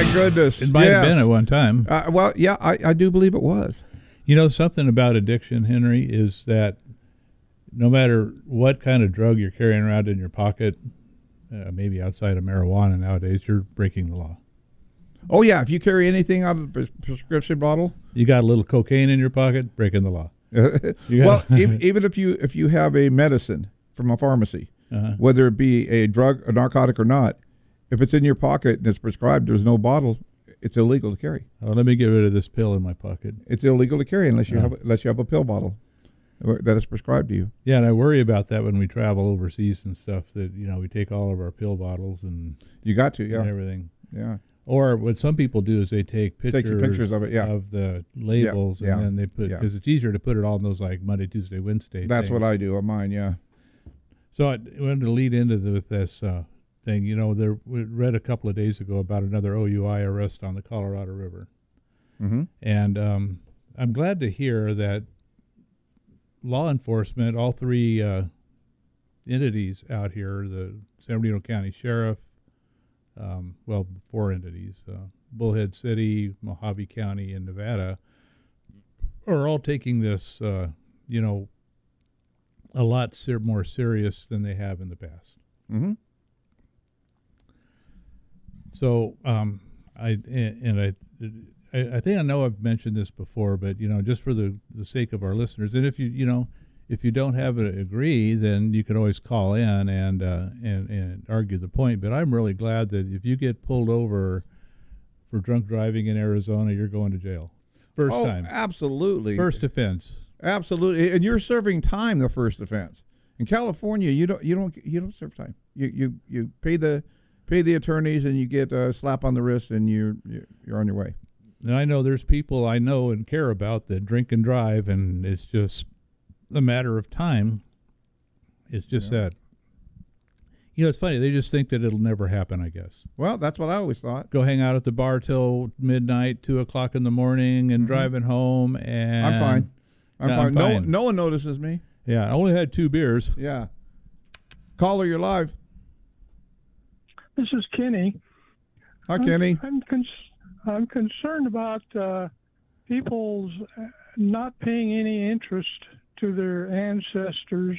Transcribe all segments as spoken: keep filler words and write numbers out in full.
my goodness. It might yes. have been at one time. Uh, well, yeah, I, I do believe it was. You know, something about addiction, Henry, is that no matter what kind of drug you're carrying around in your pocket, uh, maybe outside of marijuana nowadays, you're breaking the law. Oh, yeah. If you carry anything out of the prescription bottle. You got a little cocaine in your pocket, breaking the law. Well, even, even if you if you have a medicine from a pharmacy, uh-huh. whether it be a drug, a narcotic or not, if it's in your pocket and it's prescribed, there's no bottle, it's illegal to carry. Oh, let me get rid of this pill in my pocket. It's illegal to carry unless you uh-huh. have unless you have a pill bottle that is prescribed to you. Yeah, and I worry about that when we travel overseas and stuff, that, you know, we take all of our pill bottles and you got to, yeah. and everything. Yeah. Or what some people do is they take pictures, take pictures of it, yeah. of the labels, yeah, and yeah, then they put, because yeah. it's easier to put it all in those like Monday, Tuesday, Wednesday. That's things. what I do on mine, yeah. So I wanted to lead into the, with this uh, thing. You know, there we read a couple of days ago about another O U I arrest on the Colorado River, mm-hmm. and um, I'm glad to hear that law enforcement, all three uh, entities out here, the San Bernardino County Sheriff, um, well, four entities. Uh, Bullhead City, Mojave County, and Nevada are all taking this, uh, you know, a lot ser- more serious than they have in the past. Mm-hmm. So, um, I and I, I, I think I know I've mentioned this before, but you know, just for the, the sake of our listeners, and if you you know, if you don't have it agree, then you can always call in and uh, and and argue the point. But I'm really glad that if you get pulled over for drunk driving in Arizona, you're going to jail. First oh, time. Absolutely. First offense. Absolutely. And you're serving time the first offense. In California, you don't you don't you don't serve time. You you, you pay the pay the attorneys and you get a slap on the wrist and you're you're on your way. And I know there's people I know and care about that drink and drive, and it's just a matter of time. It's just yeah. that. You know, it's funny. They just think that it'll never happen, I guess. Well, that's what I always thought. Go hang out at the bar till midnight, two o'clock in the morning, and mm-hmm. driving home. And I'm fine. I'm no, fine. I'm no, fine. No one notices me. Yeah, I only had two beers. Yeah. Caller, you're live. This is Kenny. Hi, I'm, Kenny. I'm, con- I'm concerned about uh, people's not paying any interest to their ancestors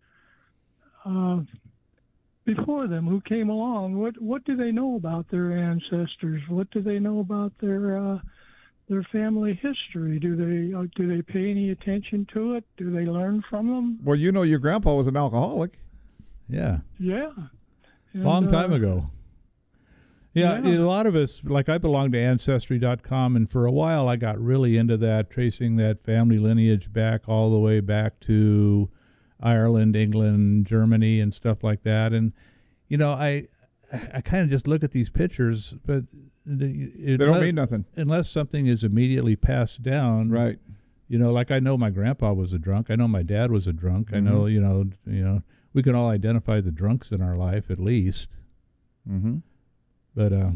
uh, before them who came along. What what do they know about their ancestors? What do they know about their uh, their family history? Do they uh, do they pay any attention to it? Do they learn from them? Well, you know, your grandpa was an alcoholic. Yeah. Yeah. And, long time uh, ago. Yeah, yeah, a lot of us, like I belong to Ancestry dot com, and for a while I got really into that, tracing that family lineage back all the way back to Ireland, England, Germany, and stuff like that. And, you know, I I kind of just look at these pictures, but they don't mean nothing. Unless something is immediately passed down. Right. You know, like I know my grandpa was a drunk. I know my dad was a drunk. Mm-hmm. I know, you know, you know, we can all identify the drunks in our life at least. Mm-hmm. But, uh,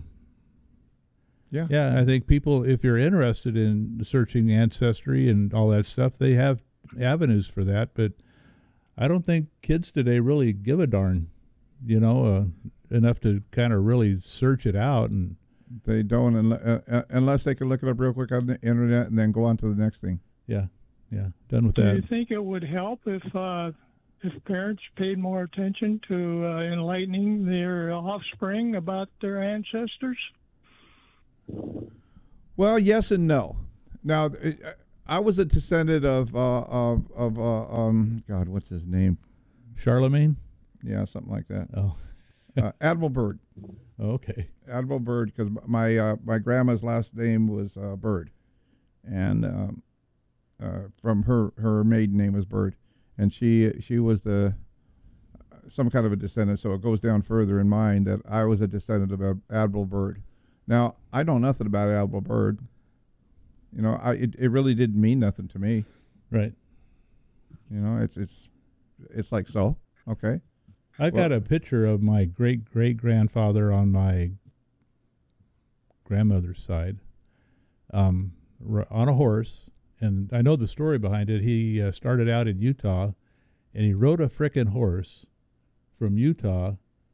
yeah, yeah, I think people, if you're interested in searching ancestry and all that stuff, they have avenues for that. But I don't think kids today really give a darn, you know, uh, enough to kind of really search it out. And they don't, unless, uh, unless they can look it up real quick on the internet and then go on to the next thing. Yeah, yeah, done with do that. Do you think it would help if uh, if parents paid more attention to uh, enlightening their offspring about their ancestors? Well, yes and no. Now, I was a descendant of uh, of, of uh, um, God, what's his name? Charlemagne? Yeah, something like that. Oh, uh, Admiral Byrd. Okay, Admiral Byrd, because my uh, my grandma's last name was uh, Byrd, and um, uh, from her her maiden name was Byrd. And she she was the some kind of a descendant, so it goes down further in mine that I was a descendant of Admiral Byrd. Now, I know nothing about Admiral Byrd. You know, I it, it really didn't mean nothing to me. Right. You know, it's it's it's like, so, okay. I got well, a picture of my great-great-grandfather on my grandmother's side um, on a horse. And I know the story behind it. He uh, started out in Utah, and he rode a frickin' horse from Utah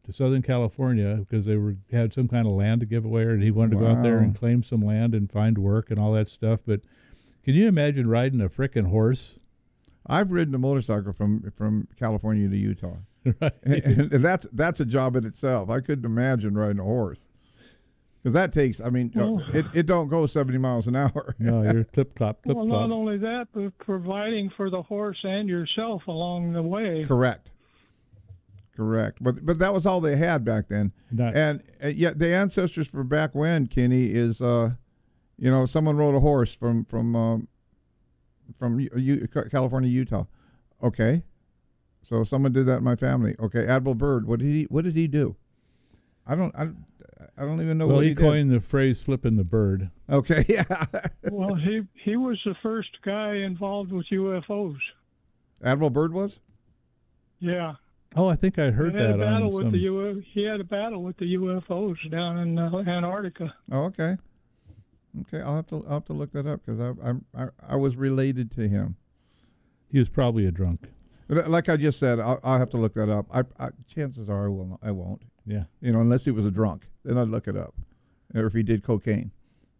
to Southern California because they were had some kind of land to give away, and he wanted to go out there Wow. and claim some land and find work and all that stuff. But can you imagine riding a frickin' horse? I've ridden a motorcycle from from California to Utah, Right. and, and that's that's a job in itself. I couldn't imagine riding a horse because that takes. I mean, uh, Well- it it don't go seventy miles an hour. No, you're clip clop, clip Well, clop. not only that, but providing for the horse and yourself along the way. Correct. Correct. But but that was all they had back then. Not- And uh, yet the ancestors for back when, Kenny, is uh, you know, someone rode a horse from from um, from U- U- California, Utah. Okay. So someone did that in my family. Okay, Admiral Byrd, what did he what did he do? I don't I, I don't even know well, what he, he, coined the phrase "flipping the bird." did. Okay, yeah. Well, he he was the first guy involved with U F Os. Admiral Byrd was? Yeah. Oh, I think I heard he had that a battle on with some. the U. He had a battle with the U F Os down in uh, Antarctica. Oh, okay. Okay, I'll have to I'll have to look that up because I I'm- I I was related to him. He was probably a drunk. But like I just said, I'll, I'll have to look that up. I, I chances are I will not, I won't. Yeah. You know, unless he was a drunk, then I'd look it up, or if he did cocaine.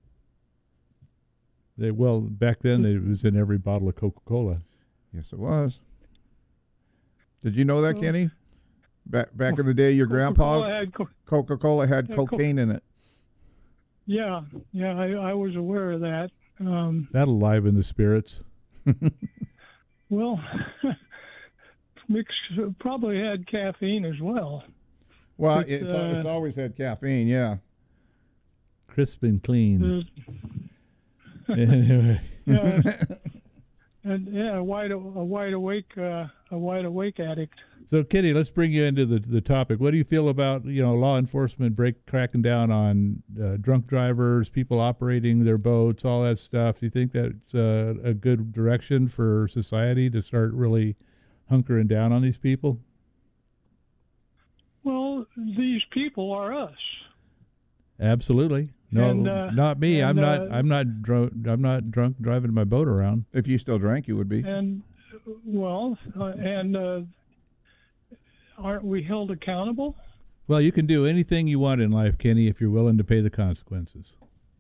They, well, back then it was in every bottle of Coca-Cola. Yes, it was. Did you know that, Well- Kenny? Back back in the day, your Coca-Cola grandpa had co- Coca-Cola had Yeah, co- cocaine in it. yeah, yeah, I, I was aware of that. Um, That'll liven the spirits. well, mix probably had caffeine as well. Well, It's, it's, uh, it's always had caffeine. Yeah. Crisp and clean. Uh, Anyway. yeah, and yeah, a wide a wide awake uh, a wide awake addict. So, Kitty, let's bring you into the the topic. What do you feel about you know law enforcement break cracking down on uh, drunk drivers, people operating their boats, all that stuff? Do you think that's uh, a good direction for society to start really hunkering down on these people? Well, these people are us. Absolutely. No, And, uh, not me. I'm and, not. uh, I'm not drunk. I'm not drunk driving my boat around. If you still drank, you would be. And well, uh, and uh, aren't we held accountable? Well, you can do anything you want in life, Kenny, if you're willing to pay the consequences.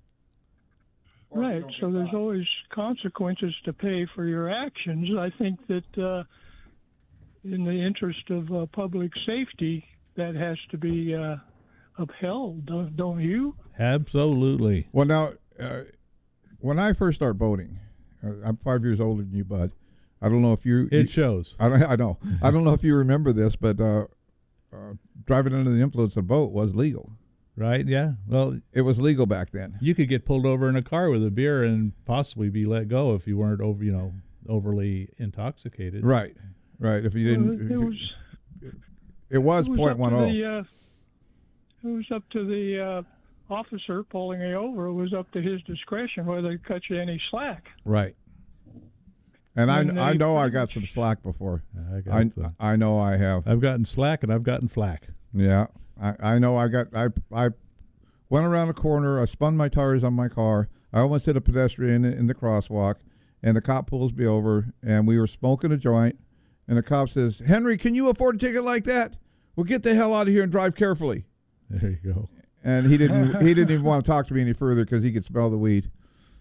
Right. So there's always consequences to pay for your actions. I think that uh, in the interest of uh, public safety, that has to be uh, upheld. Don't, don't you? Absolutely. Well, now, uh, when I first start boating, uh, I'm five years older than you, bud. I don't know if you. It you shows. I don't. I know. I don't know if you remember this, but uh, uh, driving under the influence of a boat was legal. Right? Yeah. Well, It was legal back then. you could get pulled over in a car with a beer and possibly be let go if you weren't over, you know, overly intoxicated. Right. Right. If you Well, didn't. it if you- was. It was It was point up one to oh. the, uh, it was up to the uh, officer pulling you over. It was up to his discretion whether to cut you any slack. Right. And I, And I they know I pretty got much- some slack before. I, got I, the- I know I have. I've gotten slack and I've gotten flack. Yeah. I, I know I got. I I went around a corner. I spun my tires on my car. I almost hit a pedestrian in, in the crosswalk, and the cop pulls me over. And we were smoking a joint, and the cop says, "Henry, can you afford a ticket like that? Well, get the hell out of here and drive carefully." There you go. And he didn't. he didn't even want to talk to me any further because he could smell the weed.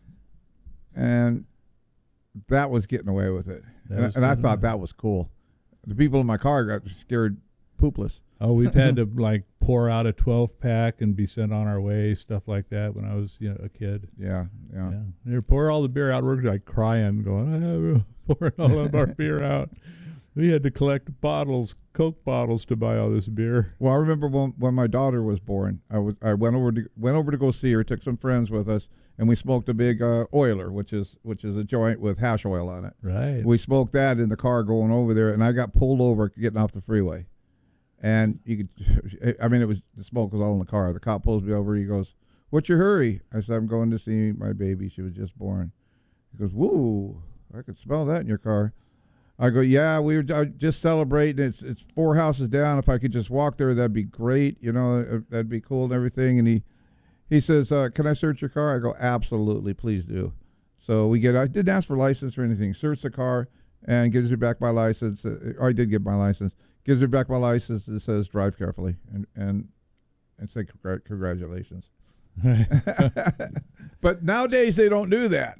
And that was getting away with it. That And, was and I good thought enough. that was cool. The people in my car got scared poopless. Oh, we've had to like pour out a twelve pack and be sent on our way, stuff like that. When I was, you know, a kid. Yeah, yeah. Yeah, they pour all the beer out. We're like crying, going, ah, we're pouring all of our beer out. We had to collect bottles, Coke bottles, to buy all this beer. Well, I remember when when my daughter was born. I was I went over to went over to go see her. Took some friends with us, and we smoked a big uh, oiler, which is which is a joint with hash oil on it. Right. We smoked that in the car going over there, and I got pulled over getting off the freeway. And you could, I mean, it was the smoke was all in the car. The cop pulls me over. He goes, "What's your hurry?" I said, "I'm going to see my baby. She was just born." He goes, "Woo! I could smell that in your car." I go, "Yeah, we were uh, just celebrating. It's it's four houses down. If I could just walk there, that'd be great. You know, uh, that'd be cool and everything." And he he says, uh, "Can I search your car?" I go, "Absolutely, please do." So we get. I didn't ask for license or anything. Search the car and gives me back my license. Uh, or I did get my license. gives me back my license. It says drive carefully and and and say congr- congratulations. But nowadays they don't do that.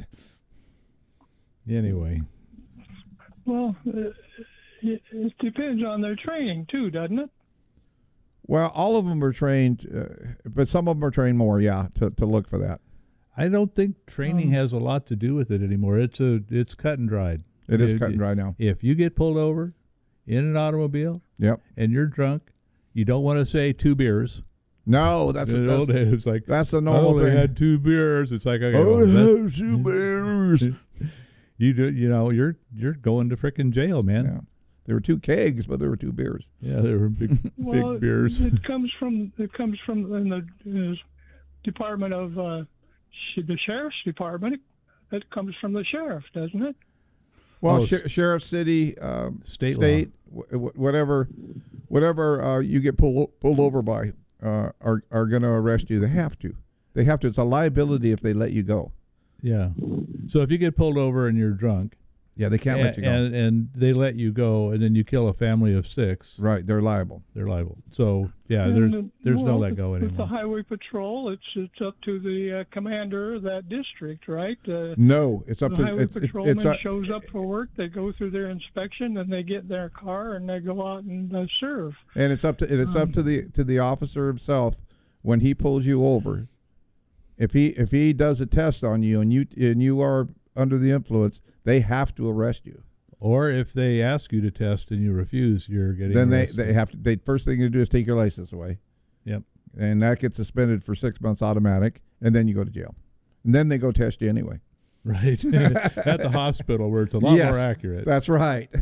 Anyway. Well, uh, it, it depends on their training too, doesn't it? Well, all of them are trained, uh, but some of them are trained more, yeah, to, to look for that. I don't think training Um, has a lot to do with it anymore. It's a it's cut and dried. It is It- cut and dry now. If you get pulled over in an automobile Yep. and you're drunk, you don't want to say two beers. No, that's, In the a, old that's, days, it's like, that's the I normal only thing. had two beers. It's like, okay, Oh, well, that- have two beers. you do, you know, you're you're going to frickin' jail, man. Yeah. There were two kegs, but there were two beers. Yeah, they were big Well, big beers. It comes from it comes from in the uh, Department of uh, sh- the Sheriff's Department. It comes from the sheriff, doesn't it? Well, Oh, sh- sheriff, city, um, State law. state, w- w- whatever, whatever uh, you get pulled pulled over by, uh, are are going to arrest you. They have to. They have to. It's a liability if they let you go. Yeah. So if you get pulled over and you're drunk, Yeah, they can't and, let you go. and and they let you go, and then you kill a family of six, Right, they're liable. they're liable. So yeah, And, there's uh, there's no well, let go with the anymore. Highway Patrol, it's it's up to the uh, commander of that district, right? Uh, No, it's up the to highway it's, it's, patrolman it's uh, shows up for work. They go through their inspection, and they get in their car and they go out and uh, serve. and it's up to and it's up Um, to the to the officer himself when he pulls you over. If he if he does a test on you and you and you are under the influence, they have to arrest you. Or if they ask you to test and you refuse, you're getting Then they, arrested. they have to. They first thing you do is take your license away. Yep. And that gets suspended for six months automatic, and then you go to jail. And then they go test you anyway. Right. At the hospital where it's a lot Yes, more accurate. That's right.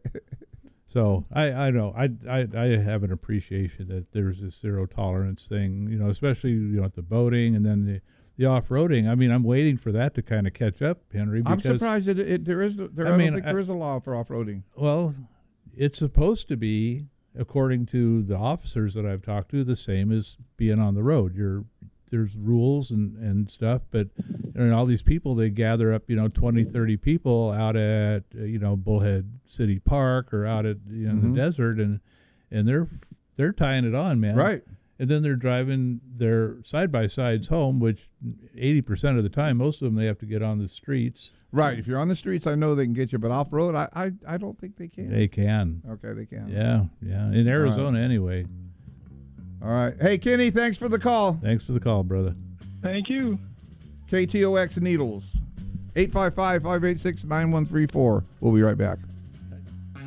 So I, I know I, I I have an appreciation that there's this zero tolerance thing, you know, especially you know at the boating and then the, the off roading. I mean, I'm waiting for that to kind of catch up, Henry. I'm Because surprised that it, there is. There, I I, mean, don't think I- there is a law for off-roading. well, it's supposed to be, according to the officers that I've talked to, the same as being on the road. You're there's rules and, and stuff, but you know, all these people, they gather up, you know, twenty, thirty people out at, uh, you know, Bullhead City Park or out at, you know, Mhm. the desert, and and they're they're tying it on, man. Right. And then they're driving their side-by-sides home, which eighty percent of the time, most of them, they have to get on the streets. Right. If you're on the streets, I know they can get you, but off-road, I, I, I don't think they can. They can. Okay, they can. Yeah, yeah. In Arizona, anyway. All right. Hey, Kenny, thanks for the call. Thanks for the call, brother. Thank you. K T O X Needles, eight five five, five eight six, nine one three four. We'll be right back.